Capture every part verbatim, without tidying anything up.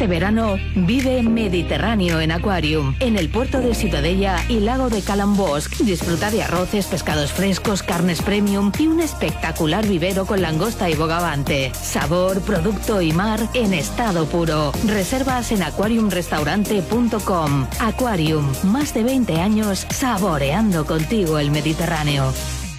Este verano vive Mediterráneo en Aquarium, en el puerto de Ciutadella y lago de Calambosc. Disfruta de arroces, pescados frescos, carnes premium y un espectacular vivero con langosta y bogavante. Sabor, producto y mar en estado puro. Reservas en aquarium restaurante punto com. Aquarium, más de veinte años saboreando contigo el Mediterráneo.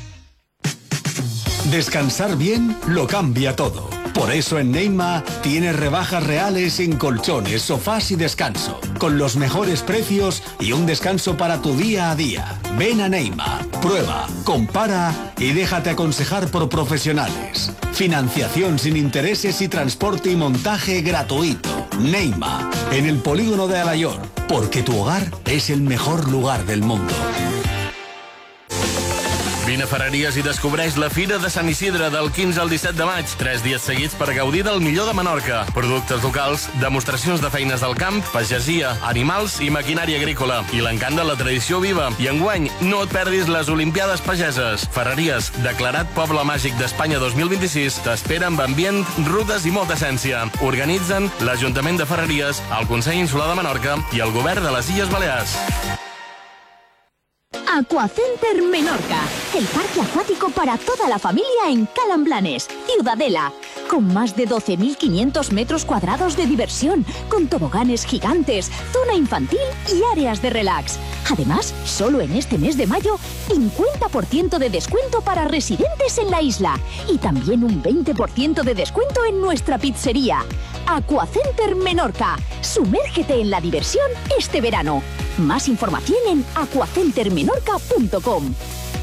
Descansar bien lo cambia todo. Por eso en Neima tienes rebajas reales en colchones, sofás y descanso, con los mejores precios y un descanso para tu día a día. Ven a Neima, prueba, compara y déjate aconsejar por profesionales. Financiación sin intereses y transporte y montaje gratuito. Neima, en el polígono de Alayor, porque tu hogar es el mejor lugar del mundo. Vine a Ferreries i descobreix la Fira de Sant Isidre del quinze al disset de maig. Tres dies seguits per gaudir del millor de Menorca. Productes locals, demostracions de feines del camp, pagesia, animals i maquinària agrícola. I l'encant de la tradició viva. I enguany, no et perdis les Olimpiades Pageses. Ferreries, declarat Poble Màgic d'Espanya dos mil vint-i-sis, t'espera amb ambient, rutes i molta essència. Organitzen l'Ajuntament de Ferreries, el Consell Insular de Menorca i el Govern de les Illes Balears. Aquacenter Menorca, el parque acuático para toda la familia en Calamblanes, Ciudadela, con más de doce mil quinientos metros cuadrados de diversión, con toboganes gigantes, zona infantil y áreas de relax. Además, solo en este mes de mayo, cincuenta por ciento de descuento para residentes en la isla y también un veinte por ciento de descuento en nuestra pizzería. Aquacenter Menorca, sumérgete en la diversión este verano. Más información en aquacenter menorca punto com.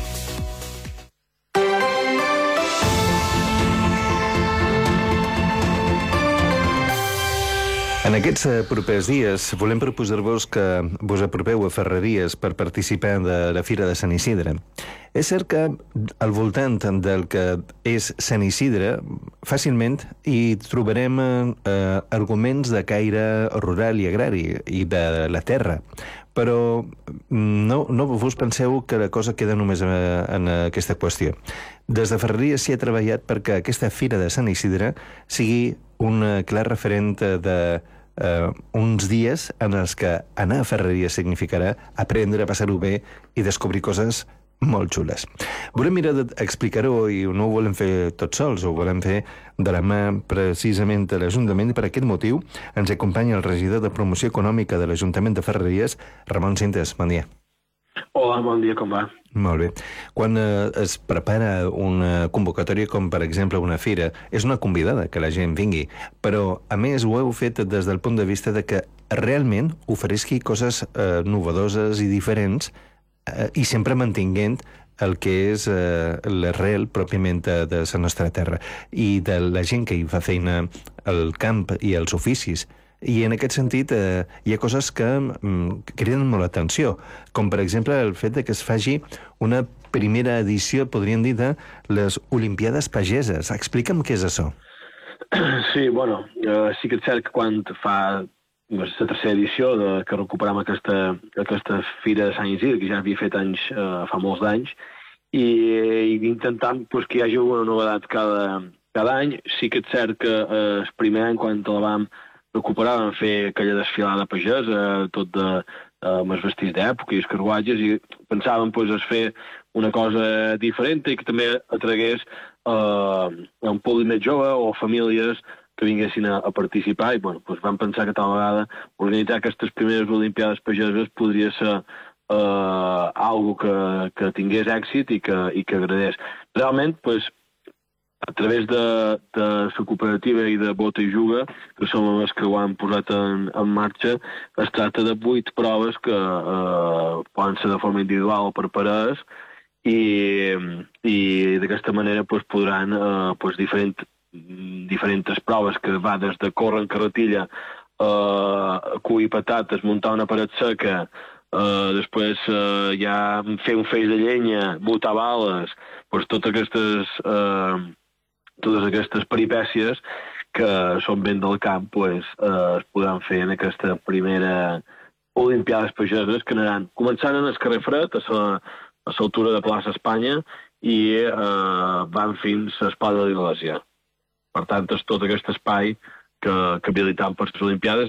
En aquests propers dies volem proposar-vos que vos apropeu a Ferreries per participar de la Fira de Sant Isidre. És cert que al voltant del que és Sant Isidre fàcilment hi trobarem eh, arguments de caire rural i agrari i de la terra, però no, no vos penseu que la cosa queda només en aquesta qüestió. Des de Ferreries s'hi ha treballat perquè aquesta Fira de Sant Isidre sigui un clar referent de Uh, uns dies en els que anar a Ferreries significarà aprendre a passar-ho bé i descobrir coses molt xules. Volem mirar d'explicar-ho i no ho volem fer tots sols, ho volem fer de la mà precisament de l'Ajuntament i per aquest motiu ens acompanya el regidor de Promoció Econòmica de l'Ajuntament de Ferreries, Ramon Cintes. Bon dia. Hola, bon dia, com va? Molt bé. Quan eh, es prepara una convocatòria com, per exemple, una fira, és una convidada que la gent vingui, però, a més, ho heu fet des del punt de vista de que realment oferisqui coses eh, novedoses i diferents eh, i sempre mantinguent el que és eh, l'arrel pròpiament de, de la nostra terra i de la gent que hi fa feina al camp i als oficis. I en aquest sentit eh, hi ha coses que mm, criden molt l'atenció, com per exemple el fet de que es faci una primera edició, podríem dir, de les Olimpiades Pageses. Explica'm què és això. Sí, bueno, eh, sí que és cert que quan fa la tercera edició de, que recuperem aquesta, aquesta Fira de Sant Isidre, que ja havia fet anys, eh, fa molts d'anys, i, i intentant pues, que hi hagi una novetat cada, cada any. Sí que és cert que eh, el primer any, quan la vam recuperar, vam fer aquella desfilada pagesa, tot de, eh, amb els vestits d'època i els carruatges, i pensàvem pues, fer una cosa diferent i que també atragués eh, un públic més jove o famílies que vinguessin a, a participar, i bueno, pues, vam pensar que tal vegada organitzar aquestes primeres Olimpiades Pageses podria ser eh, algo que, que tingués èxit i que, i que agradés. Realment, pues, a través de, de la cooperativa i de Bota i Juga, que som els que ho han posat en, en marxa, es tracta de vuit proves que eh, poden ser de forma individual o per parelles, i, i d'aquesta manera pues, podran eh, pues, diferent, diferents proves que va des de córrer en carretilla, eh, cuir patates, muntar una paret seca, eh, després eh, ja fer un feix de llenya, botar bales, pues, totes aquestes... Eh, totes aquestes peripècies que són ben del camp pues, eh, es podran fer en aquesta primera Olimpiades Pageses que anaran començant en el carrer Fred, a l'altura de plaça Espanya, i eh, van fins a Espada de l'Iglésia. Per tant, és tot aquest espai que, que habilitam per les Olimpiades